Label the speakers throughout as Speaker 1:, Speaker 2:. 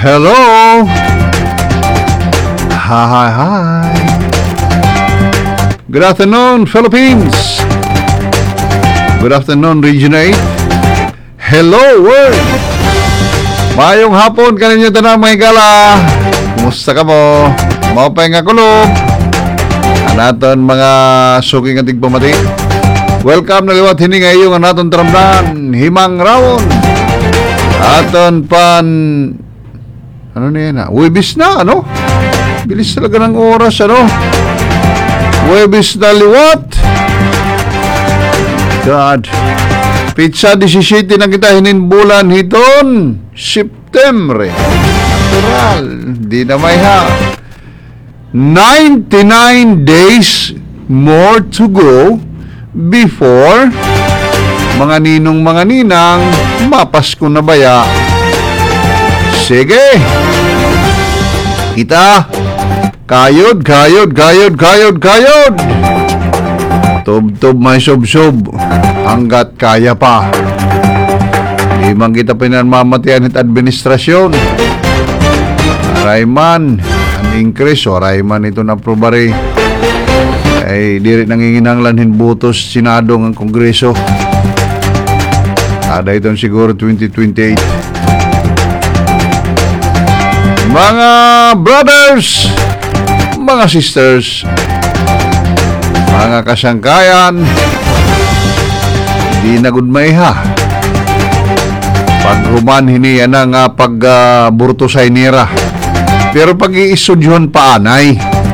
Speaker 1: Hello! Hi, hi! Good afternoon, Philippines! Good afternoon, Region 8. Hello, world! Mayong hapon kaninyo tanang mga gala. Kumusta ka mo? Maupay nga kulog. Anaton mga suking ating pamati. Welcome na liwat hining ngayon ang naton taramdan. Himang rawon. Aton pan... Ano na yan? Webis na, ano? Bilis talaga ng oras, ano? Webis na liwat. God. Pizza 17 na kita hininbulan hiton. September. Natural. Di na may ha. 99 days more to go before mga ninong mga ninang mapasko na baya. Sige. Kita. Kayod. Tub-tub may sub-sub. Hanggat kaya pa. Di man kita pinamamatian at administrasyon. Rayman. Ang increase o Rayman ito na aprobari. Ay diri nanginginanglanhin butos Senado ng Kongreso. Ada itong siguro 2028. Mga brothers, mga sisters, mga kasangkayan, di na gudmay ha. Pag human hiniya na nga pag-burto sa inira. Pero pag iisudyon pa anay.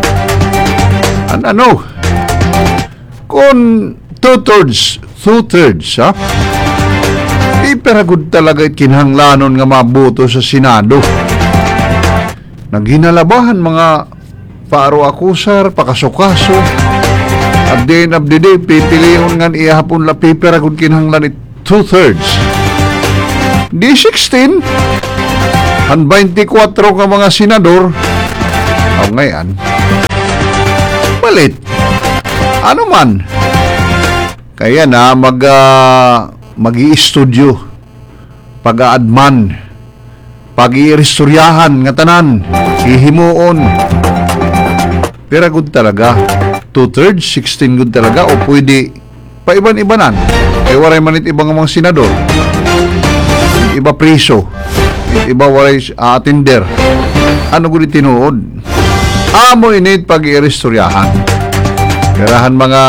Speaker 1: Ano? Kung two-thirds, ha? Iperagod talaga kinhanglanon nga mabuto sa Senado. Naghinalabahan mga paaro-akusar, pakasukaso. At the end of the day, pipiliyon nga ihapon la piperagod kinhanglan it two-thirds. Di 16, han 24 ka mga senador. O ngayon, balit. Ano man? Kaya na mag-i-studio, pag-aadman, pag-i-restoryahan nga tanan, ihimuon. Pero good talaga. 2/3, 16 good talaga o pwede pa iban-ibanan. Kaya waray manit ibang mga senador. Iba priso. Iba waray attender. Ano gud tinuod? Amo init pag-i-restoryahan. Karahan mga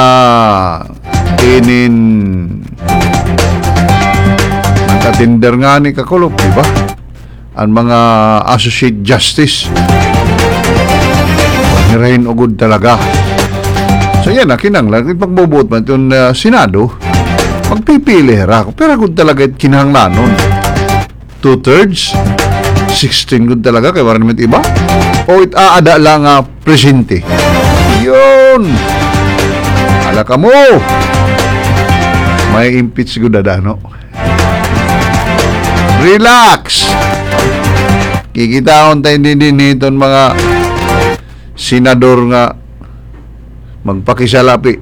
Speaker 1: nag-attender nga ni kakulop, diba? Ang mga associate justice nirahin ugod talaga. So yan, kinanglan pagbubuot man itong Senado, magpipili ako. Pero good talaga kinahanglanon. 2/3, 16 good talaga, kaya waran naman iba. O itaada lang presente. Yun! Ala ka mo! May impeach good no? Relax! Kikitaon tayo din itong mga senador nga magpakisalapi.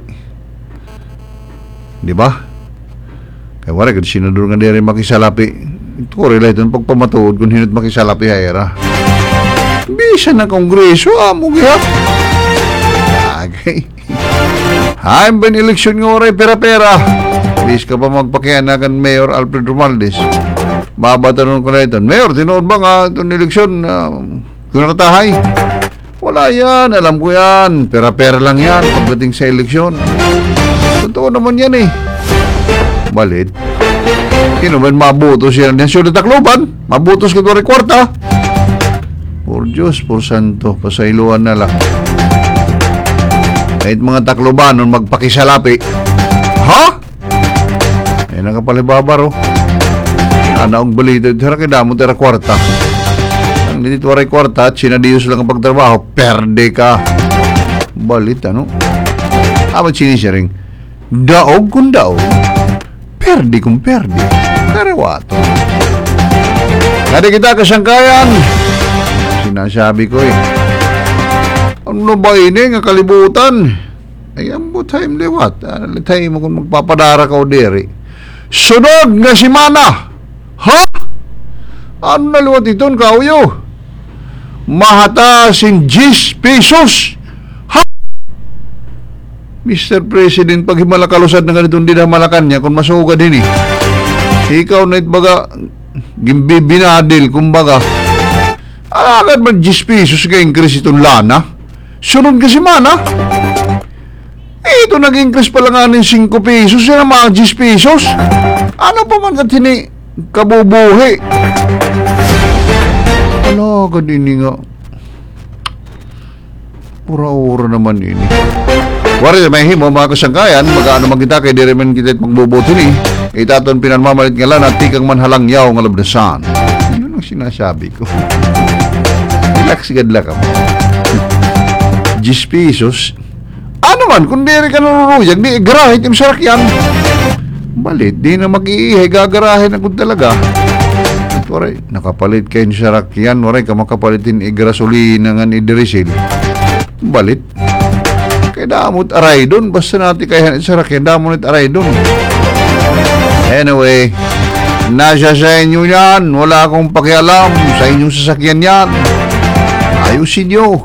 Speaker 1: Di ba? Kaya wala kung senador nga din makisalapi. Ito ko rin itong pagpamatuod kung hinot makisalapi hayara. Bisa na kongreso, amo gihap. Okay. Haim ba eleksyon nga oray pera-pera? Bis ka pa magpakianakan Mayor Alfred Romualdez. Mabatanong ko na ito. Mayor, tinood ba nga itong eleksyon? Kung nakatahay? Wala yan. Alam ko yan. Pera-pera lang yan pagdating sa eleksyon. Totoo naman yan eh. Balit. Kinuman mabutos yan. Yan siya na Tacloban. Mabutos ka ito rin kwarta. Por Diyos, por Santo. Pasailuan na lang. Kahit mga Taclobanon magpakisalapi. Ha? Ay nakapalibabar oh. Anaong balito. Tira kidamo tira kwarta. Ang dito waray kwarta at sinadiyos lang ang pagtrabaho. Perde ka. Balit ano? Amat sinisyaring. Daog kung daog. Perde kung perde. Karawato. Kada kita kasangkayan. Sinasabi ko eh. Ano ba ini nga kalibutan? Ay ambot time liwat. Tayo mo kung magpapadara ka o diri. Sunod nga si Mana. Ha? Ano na liwat iton kauyo? mahatasin 10 pesos. Ha? Mr. President, pag himalakalusad na ganitong din ang Malacanang, kung masugad din ikaw na itbaga, gimbibinadil, kumbaga, agad man 10 pesos ka increase itong lana. Sunod kasi man, ha? Ito nag-increase pala nga ng 5 pesos, yan ang mga 10 pesos. Ano pa man katini kabubuhi? Ano, ganini nga. Pura-ura naman ini. Wari may himo mga kasangkayan, mag-ano man kita kay dire man kita magbubuti ni. Itaton pinanmamalit nga lan at tikang manhalang yaw nga labdasan. Yun ang sinasabi ko. Relax gadla ka mo. 10 pesos. Ano man, kung dire ka naruruyag, di igarahit yung sarakyan. Balit, di na mag-iihay, gagarahin ako talaga. At waray, nakapalit kayo yung sarakyan, waray ka makapalitin igrasolina nga ni Dirisil. Balit. Kaya damot aray doon. Basta natin kaya sarakyan, damot aray doon. Anyway, nasa sa inyo yan. Wala akong pakialam sa inyong sasakyan yan. Ayusin nyo.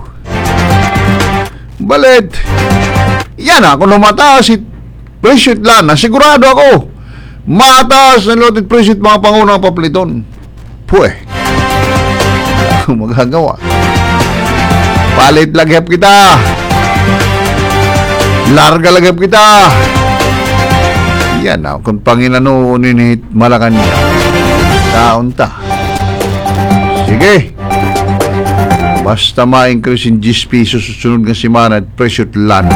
Speaker 1: Balit. Yan ako na mataas presyo lana. Sigurado ako. Mataas na loaded presyo mga pangunang papliton. Puwe. Kung magagawa. Palit laghap kita. Larga laghap kita. Yan na. Kung Panginoon Malacanang. Taon ta. Sige. Basta ma-increase in 10 pesos susunod ng simana at presyo lan.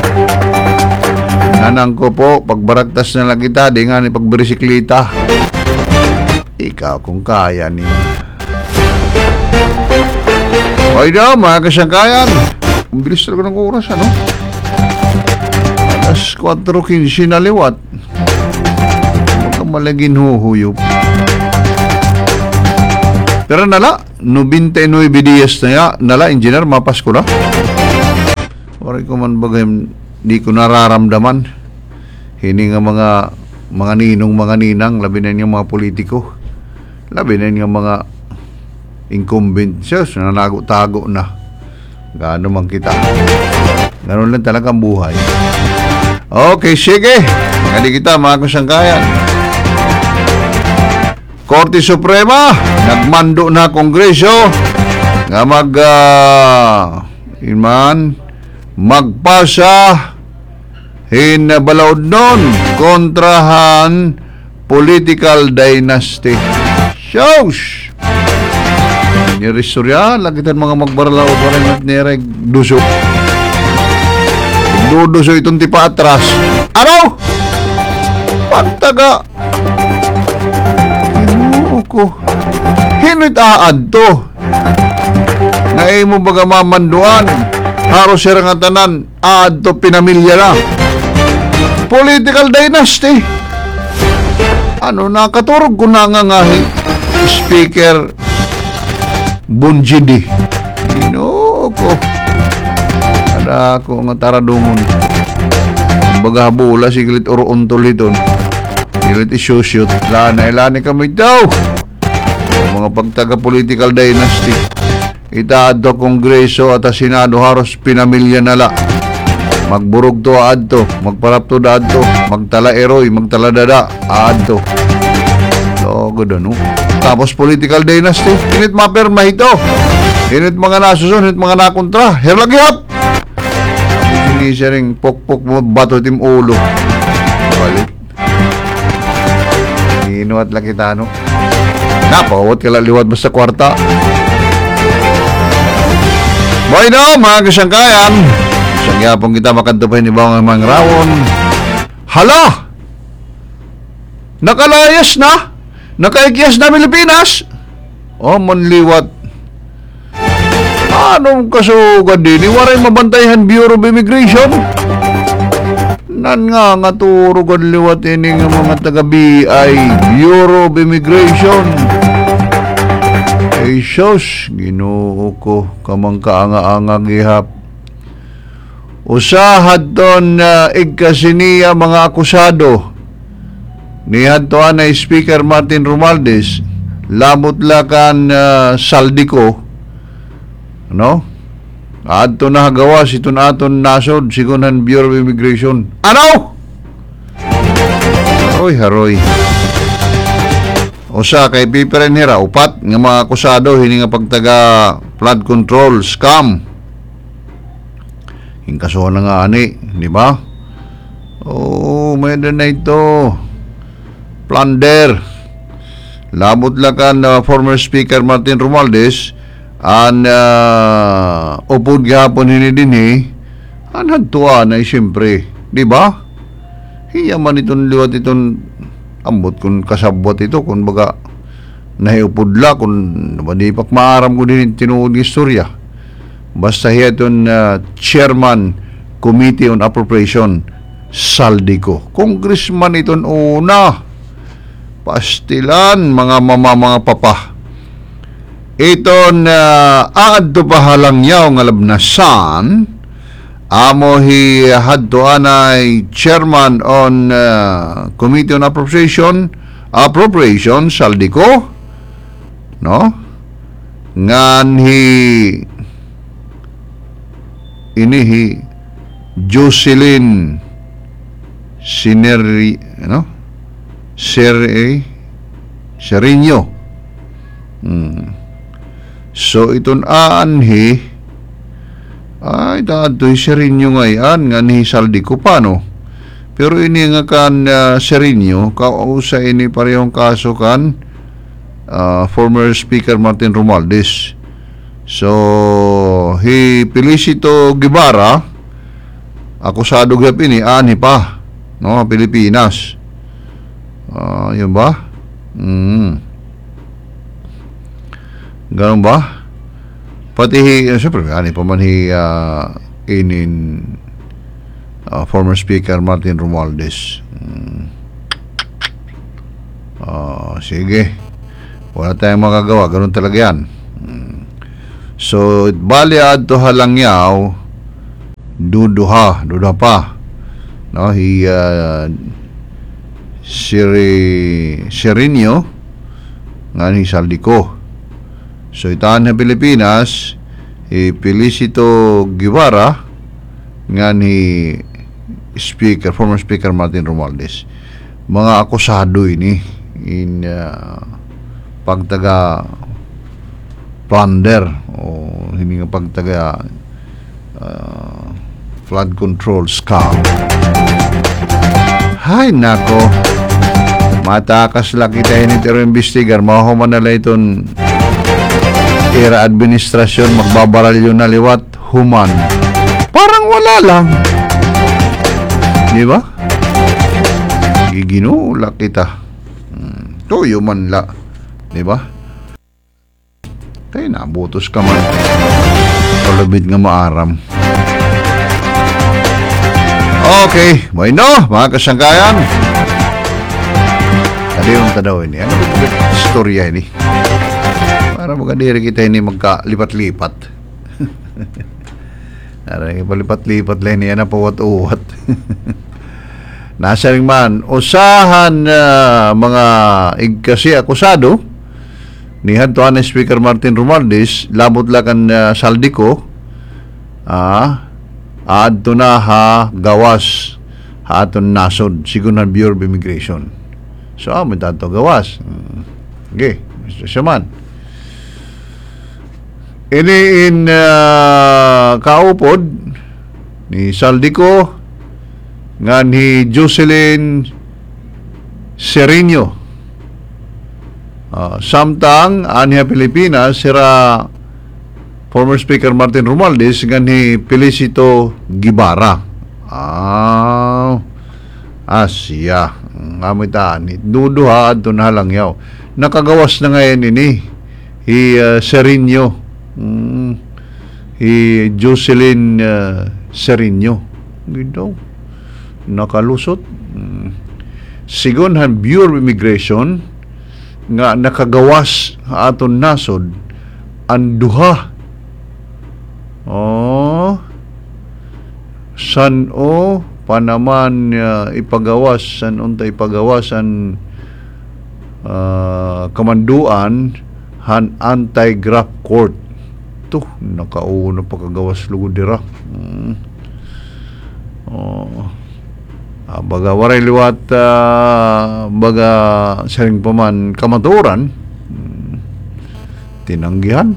Speaker 1: Nanang ko po, pagbaragtas na lang kita, di nga ni pagbirisiklita. Ikaw kung kaya niya. Okay na, mga kasangkayan. Ang bilis talaga ng oras, ano? Alas 4:15 na liwat. Huwag kang malagin huhuyop. Pero nala, 99 días na ya, nala, engineer, mapas ko na. Waray ko man bagay, di ko nararamdaman. Hini nga mga ninong, mga ninang, labi na yung mga politiko. Labi na yung mga incumbent. Siyos, nanago-tago na. Gaano man kita. Ganon lang talaga ang buhay. Okay, sige. Hindi kita, mga kasangkayan. Korte Suprema, nagmando na Kongreso nga magpasa hinabalaod nun kontrahan political dynasty. Shows! Niristorya, lagitan mga magbaralaw pa rin at nireg duso. Duduso itong tipa atras. Ano? Pagtaga. Ko hinit aad to na mo baga mamanduan haros sira nga tanan aad to pinamilya na political dynasty. Ano nakaturog ko na nga Speaker Bunjidi ko ada ko nga taradungon baga bula siglit oroon tuliton siglit isyusyut lana-ilani kami daw mga pagtaga-political dynasty. Itaad to Kongreso at Senado haros pinamilya nala. Magburog to aad to, magparap to daad to, magtala eroy, magtala dada, aad to. So, good ano. Tapos political dynasty, init mapirma ito. Init mga nasusun, init mga nakontra. Herlaghihap! Sinisering pokpok mo, bato tim ulo. Balit. Inuat lang kita, no? Napawat ka liwat basta kwarta. Boy no, mga kasangkayan. Sangyapong kita makantupay ni Bawang Mangrawon. Hala! Nakalayas na? Nakaikyas na Pilipinas? Oh, manliwat. Anong kasugad din? Iwaray mabantayan Bureau of Immigration? Nan nga turugan liwat ini nga mga taga-BI Bureau of Immigration. Ay sos, Ginoo ko kamang kaanga-anga gihap. Usahad ton igkasiniya mga akusado ni hadtoan na Speaker Martin Romualdez lamot lakan Saldico Ano? Adto na gawas iton aton nasod sigunan Bureau of Immigration. Ano? Haroy. Usa kay pipiren hira upat nga mga akusado hini nga pagtaga flood control scam. Hingkasuhan na nga ani, di ba? May na ito. Plunder. Labot lang kan former Speaker Martin Romualdez an upod gihapon hini dinhi an hadtuan ay siyempre, di ba? Hiya man iton liwat iton ambot kun kasabot ito kun baga nahiupod la kun di pak maaram ko din tinuod ng istorya. Basta hiya iton Chairman Committee on Appropriation Saldico. Congressman iton una. Pastilan mga mama mga papa. Iton aadto pa halangyaw nga labnasan amo hi hadto anay chairman on Committee on Appropriation Saldico, no? Ngan hi Jocelyn Sineri, no? Serino. So iton aanhi ay datoy Serino ngayon nga ni Saldico paano. Pero ini nga kan Serino kausa ini parehong kaso kan former Speaker Martin Romualdez. So hi Felicito Guevara akusado gap ini ani pa no Pilipinas. Yun ba? Ganun ba? Pati siyempre ani pa man inin former Speaker Martin Romualdez. Sige. Wala tayong magagawa. Ganun talaga yan. So, bali adto halangyaw duduha pa. No, Serino nga ni Saldico. So itaan na Pilipinas Felicito Guevara nga ni former Speaker Martin Romualdez. Mga akusado ini in pagtaga plunder o hindi nga pagtaga flood control scam. Hay nako, matakas lang kita ini pero imbestigar mahuman na iton era administrasyon magbabaralyo na liwat human parang wala lang, di ba? Giginula kita toyo man la, di ba? Kaya nabutos ka man kalabit nga maaram. Okay, bueno, mga kasangkayan. Tadi yung tadaw ini. Ano ba istorya ini? Para magkadiri kita ini magkalipat-lipat. Palipat-lipat lang niya na pawat-uwat. Nasa rin man, usahan mga igkasi akusado ni hadtuan ni Speaker Martin Romualdez, labot lakan Saldico, adto na gawas aton nasod sigunan Bureau of Immigration. So may tato gawas. Okay, Mr. Shaman. Ini in kaupod ni Saldico nga ni Jocelyn Serino. Samtang aniha Pilipinas sira former Speaker Martin Romualdez nga ni Felicito Guevara. Asya. Ngamitaan. Duduha adto na halangyaw. Nakagawas na ngayon ini. Serino. Jocelyn Serino. Gito. Nakalusot. Sigunhan Bureau of Immigration nga nakagawas aton nasod ang duha. San panaman ipagawas san unta ipagawasan kamanduan han anti-graft court to, nakauna pa kagawas lugod dira. Baga waray liwat, baga saring paman kamaturan, tinanggihan.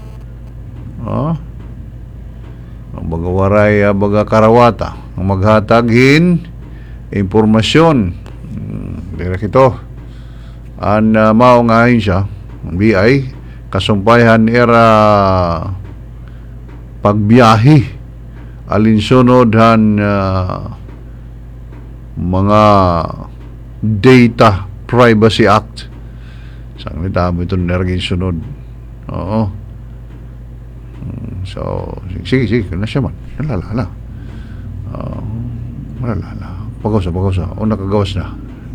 Speaker 1: Baga waray, baga karawata ang maghatagin impormasyon. Dira kito an mao nga siya BI kasumpayhan era pagbiyahe alinsunod han mga Data Privacy Act. Sang nitamo ito nergin sunod. Oo. So, sige, na siya man. Nalala. Pagawsa. O nakagawas na.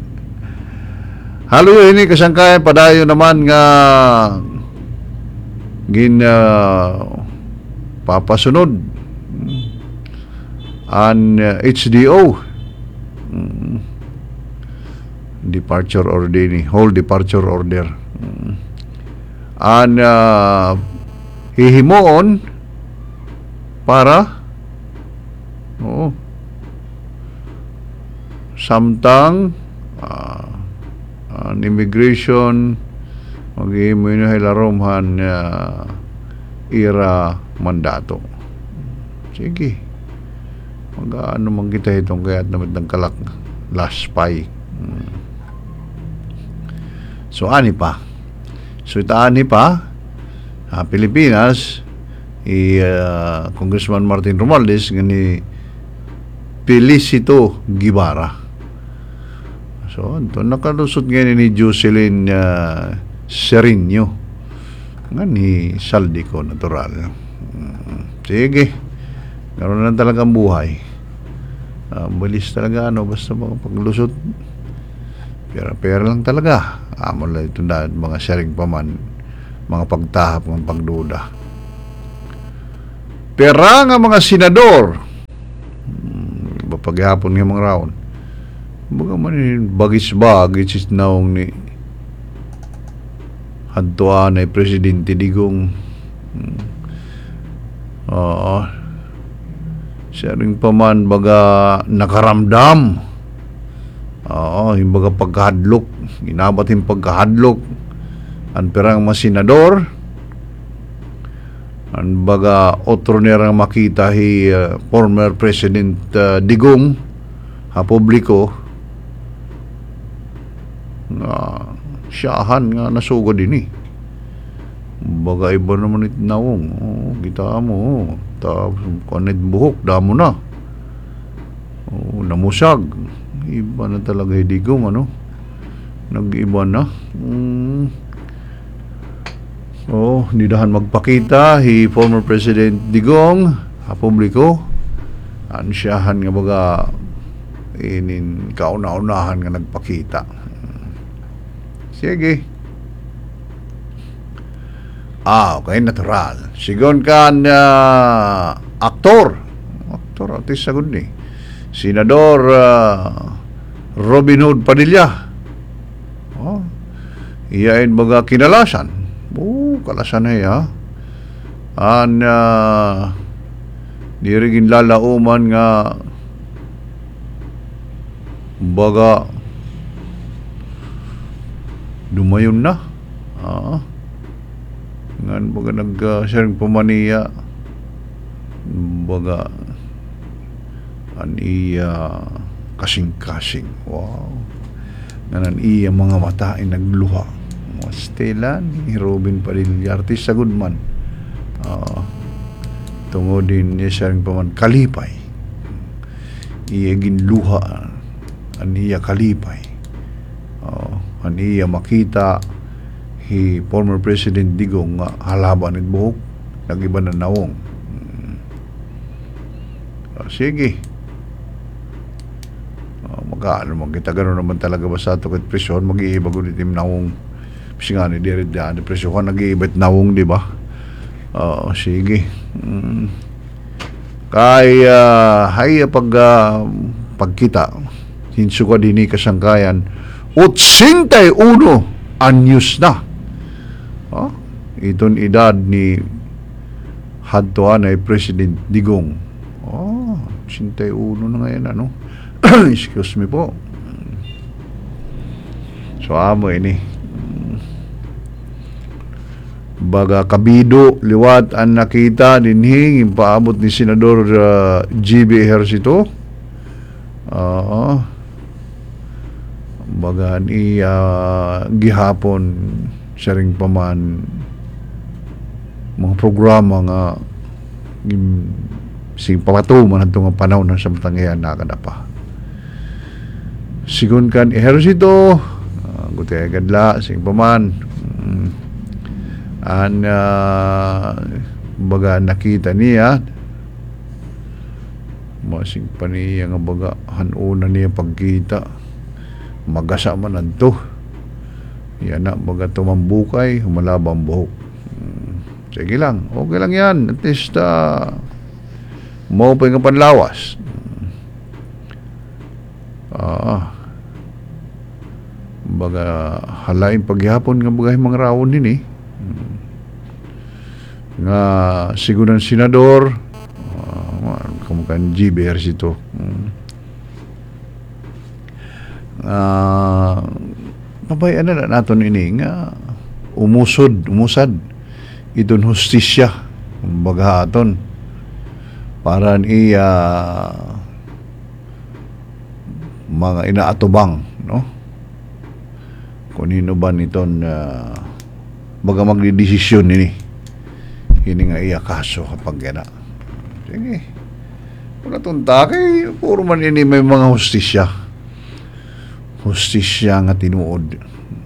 Speaker 1: Halo yun ini kasangkaya padayo naman nga papasunod an HDO departure order ni whole departure order an hihimoon para samtang an immigration mag-ihimo yun hilaromhan ira mandato. Sige, mag-ano man kita itong kaya't naman ng kalak last spy. So ani pa Pilipinas Congressman Martin Romualdez ngani Felicito Guevara. So ito nakalusot ngayon ni Jocelyn Serino nga ni Saldico natural. Sige, naroon lang talagang buhay. Balis talaga basta mga paglusot pera lang talaga. Amon lang ito na mga sharing paman, mga pagtahap, mga pagduda. Pera nga mga senador paghapon nga mga raon baga man bagis naong ni hadtoan ay Presidente Digong sharing paman baga nakaramdam yung baga pagkahadlok ginabat yung pagkahadlok ang perang mga senador ang baga otro nirang makita former President Digong publiko nga siyahan nga nasugod din baga iba naman itnawong kita mo kanit buhok damo na namusag iba na talaga Digong nag-iba na nidahan magpakita former President Digong publiko ansyahan nga baga inin kauna-unahan nga nagpakita. Sige. Okay, natural. Sigon kan aktor artist sagud ni Senador Robin Hood Padilla. Iyain baga kinalasan. Kalasan na dirigin lalauman nga baga dumayon na ngan baga nag-sharing pamaniya baga an iya kasing-kasing nganan iya mga mata ay nagluha Stella ni Robin Padilla artist sa Goodman tungod din niya sharing paman kalipay iya ginluha aniya kalipay aniya makita former President Digong nga halaban ng buhok nagiba na nawong sige magkaano magkita gano'n naman talaga ba sa ito kahit presyon mag-iiba gunit yung nawong nga ni Dirit dyan presyon nag-iibat nawong di ba sige kaya pagkita hinso ka din kasangkayan 81 anyos na iton edad ni hadtoan ay President Digong. Oh, 81 na ngayon, ano? Excuse me po. So, amo ini. Baga kabido, liwat ang nakita dinhing ipaabot ni Senador GB Ejercito. Baga ni gihapon siya ring paman mga programa nga sing pamatuman at nga panahon ng samtangyan nakadapa. Sigun kan Ejercito, gutay gadla, sing paman, baga nakita niya, masing pa niya nga baga, hanuna niya pagkita, magasa man anto. Yan na, baga tumambukay, humalabang buhok. Sige lang, okay lang yan. At least, maupay nga panlawas. Baga, halain paghihapon nga bagay mga rawon din eh. Nga, siguran senador, kamukan GB Ejercito. Pabayaan na natin ini nga, umusad, idon hustisya bagahaton para ni mga inaatubang, no, kunino ba niton baga magdidesisyon nini hini nga iya kaso kapag gana. Sige, wala tunta kay puro man ini may mga hustisya nga tinuod.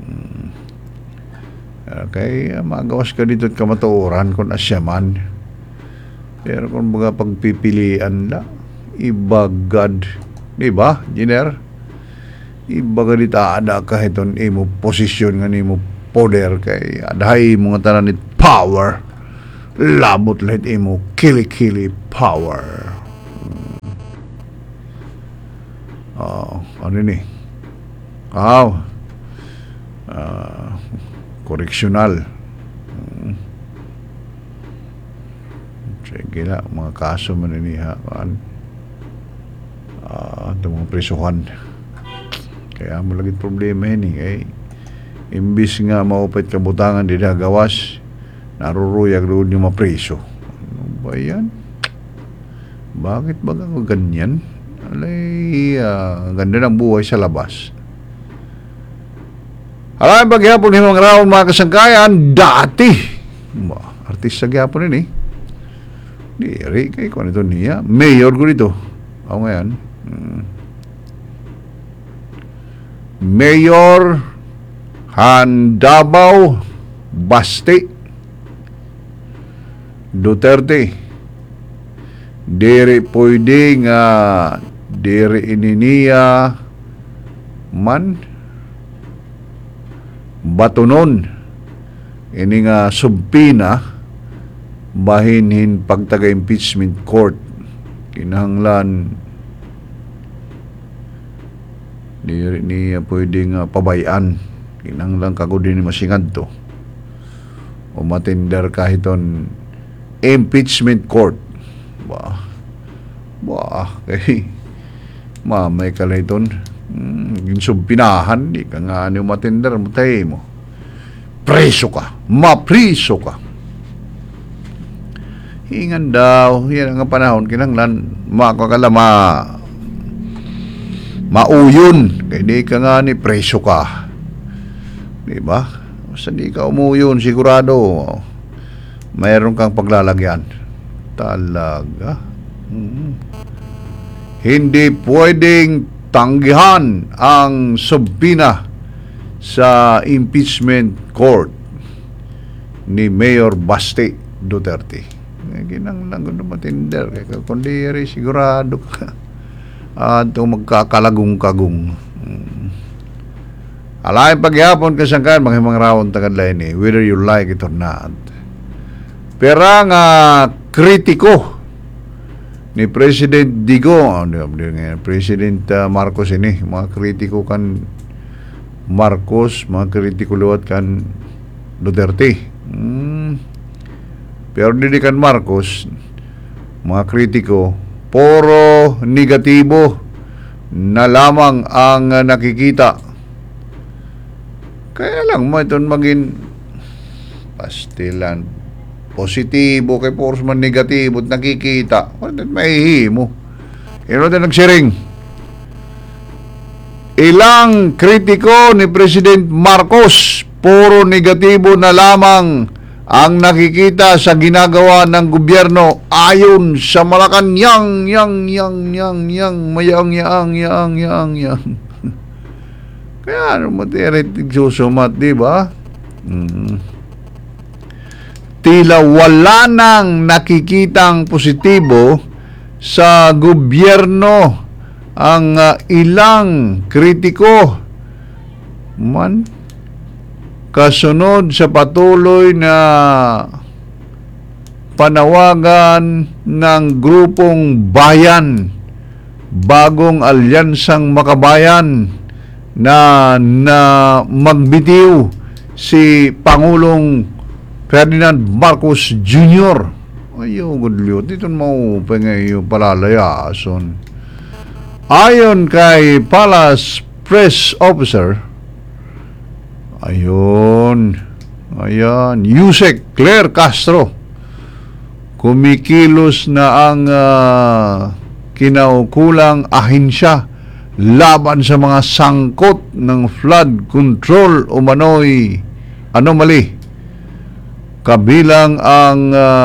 Speaker 1: Kaya magawas ka dito at kamatuoran kung asya man. Pero kung baga pagpipilian la, ibagad, di ba, Giner? Ibagad ita ada kahit on imo posisyon nga nimo poder kay adahay mga tanan it power. Labot let imo kili-kili power. Ano ni? Koreksyonal. Sige na, mga kaso man niya ito mga presuhan. Kaya mo lagi problema yun eh. Imbis nga maupit kabutangan di gawas, naruruyag doon yung mapreso. Ano ba yan? Bakit ba ganyan? Alay, ganda ng buhay sa labas. Alam, paghihapon yung mga raon mga kasangkayan, dati. Artista gyapon yun eh. Diri, kay kung ito niya. Mayor ko dito. Ako ngayon. Mayor Davao Baste Duterte. Diri pwede nga diri ininiya man batunon ini nga subpina bahinhin pagtaga impeachment court kinahanglan niya pwedeng pabayan kinahanglan kagud ni masingad to o matender kahit on impeachment court ba kay mamay kalayton yung subpinahan di ka nga ano matender mo tayo mo mapriso ka hingan daw yan ang panahon kinanglan makakalama mauyon kaya di ka nga ni preso ka di ba basta di ka umuyon sigurado mayroon kang paglalagyan talaga hindi pwedeng tanggihan ang subpina sa impeachment court ni Mayor Baste Duterte. Ginanglang ko na matender. Kundi sigurado ka. Ito magkakalagong-kagong. Alain paghihapon kasangkan, mga raon tagadlain eh, whether you like it or not. Pero nga kritiko ni President President Marcos ini, mga kritiko kan Marcos, mga kritiko luwat kan Duterte. Pero Didikan Marcos, mga kritiko, puro negatibo na lamang ang nakikita. Kaya lang mo itong maging pastilan. Positibo kay puro man negatibo at nakikita. Ano mahihimo? Ino na nagsiring. Ilang kritiko ni President Marcos, puro negatibo na lamang ang nakikita sa ginagawa ng gobyerno ayon sa Malacanang yang. Kaya ano mo tiritig susumat, di ba? Tila wala nang nakikitang positibo sa gobyerno ang ilang kritiko man kasunod sa patuloy na panawagan ng grupong bayan, bagong alyansang makabayan na magbitiw si Pangulong Ferdinand Marcos Jr. Ayaw, gudliyot. Ito mo pengayo palalayason. Ayon kay Palace Press Officer, ayan, Yusek Claire Castro, kumikilos na ang kinaukulang ahensya laban sa mga sangkot ng flood control o manoy anomaly, kabilang ang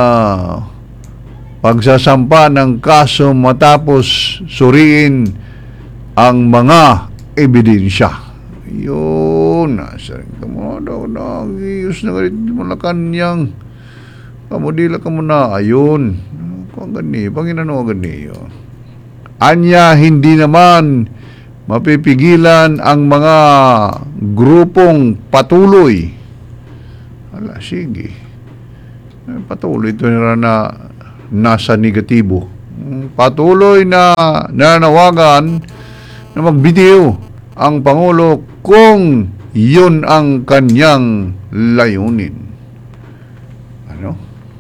Speaker 1: pagsasampa ng kaso matapos suriin ang mga ebidensya. Yun, nasa rin ka mo daw na giyos na galit Malacanang, kamudila ka mo na, ayun, kung gani, panginano gani yun. Anya, hindi naman mapipigilan ang mga grupong patuloy. Ala, sige. Patuloy ito na nasa negatibo. Patuloy na nanawagan na magbitiw ang Pangulo kung yun ang kanyang layunin. Ano?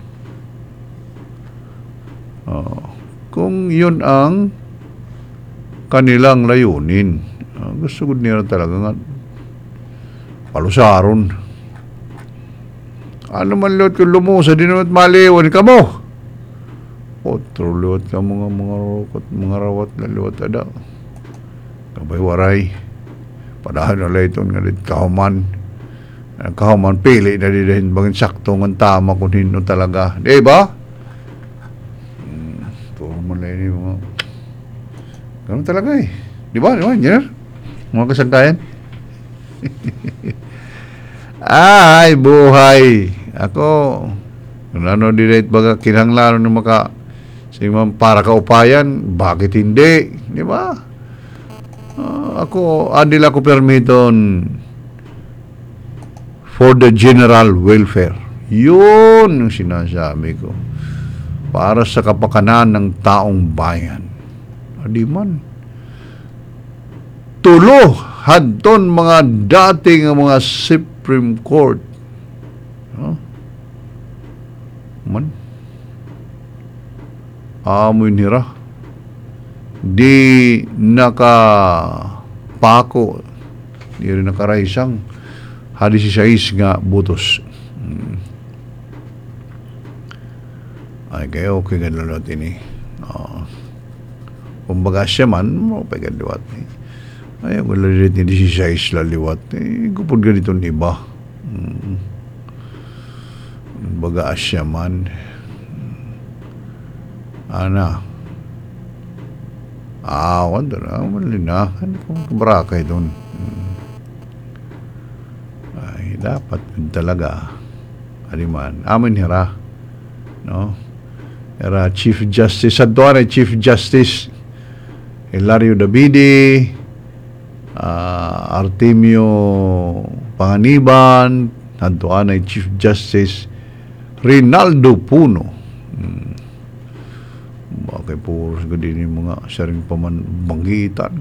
Speaker 1: Kung yun ang kanilang layunin. Gusto ko nila talaga nga palusaron. Ano man lot kung lumusa, di naman maliwan ka mo. Otro lot ka mga rawat na lot ada. Kabay waray. Padahan na layton nga dit kahuman. Kahuman pili na din bagin sakto ng tama kung hino talaga. Di ba? Turo man lang yung mga ganun talaga eh. Di ba? Engineer? Mga kasangkayan? Ay, buhay. Ako, ano direct baga kinahanglan ng maka para kaupayan, bakit hindi? Di ba? Ako, adil ako permiton for the general welfare. Yun ang sinasabi ko. Para sa kapakanan ng taong bayan. Di man. Tulo hadton mga dating mga Supreme Court. Man. Amoy nira. Di nakapako. Di rin nakaraisang hadis isais nga butos. Ay kayo okay nga lalot ini. Kumbaga siya man, mo pagkaliwat eh. Ay, wala rin ni 16 laliwat eh. Gupod ganito ni iba. Kumbaga siya man. Ana. Wala na. Wala na. Ano kung kabarakay doon? Ay, dapat talaga. Aliman. Amin hira. No? Era Chief Justice. Sa doon ay Chief Justice Hilario Davide, Artemio Panganiban, nandoan ay Chief Justice Rinaldo Puno. Bakit po din yung mga saring pamanggitan.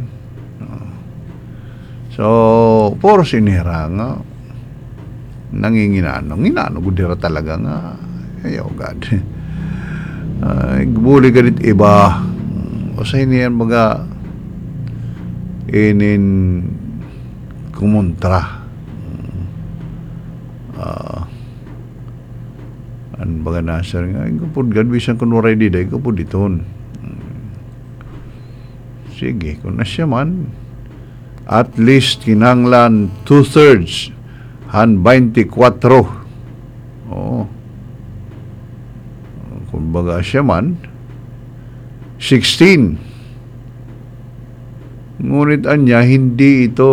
Speaker 1: So, por sinira nga nanginginano. Nginano, gudira talaga nga. Ay, oh God. Ay, buli ka dit iba. O sa yan mga inin kumontra. An baga nasar nga, kapod God, bisan kung waray di, dahi kapod iton. Sige, kung nasya man, at least kinanglan 2/3, han 24. Oo. Kung baga siya man, 16. Ngunit anya, hindi ito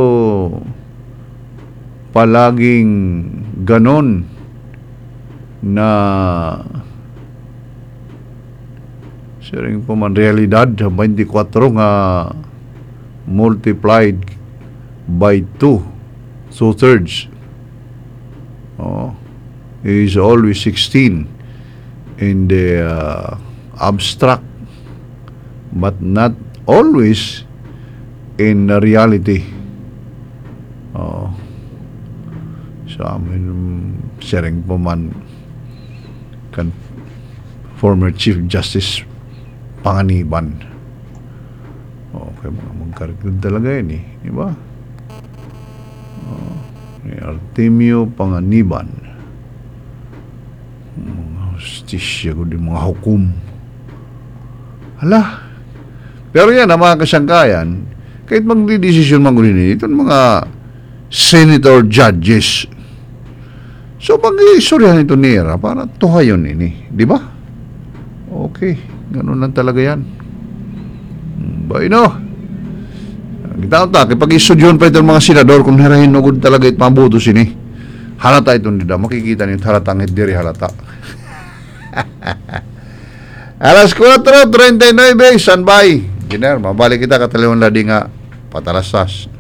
Speaker 1: palaging ganon na siring po man realidad 24 nga multiplied by 2 2/3 is always 16 in the abstract, but not always in the reality. Sa amin siring po man kan former Chief Justice Panganiban. Okay, mga magkaragdag talaga yun di ba? Ni Artemio Panganiban. Mga hustisya ko di mga hukum. Hala. Pero yan, ang mga kasangkayan, kahit magdidesisyon mangunin ito, mga senator judges. So, pag-iistoryahan ito nira, para tuhayon ini. Di ba? Okay. Ganun lang talaga yan. Bueno. Kita ta, pag-istoryahan pa itong mga senador, kung hirahin nugod talaga ito mabuto sini. Halata ito nila. Makikita niyo halatang diri halata. Alas 4:39, standby. Giner, mabalik kita kataliwan ladi nga patalastas.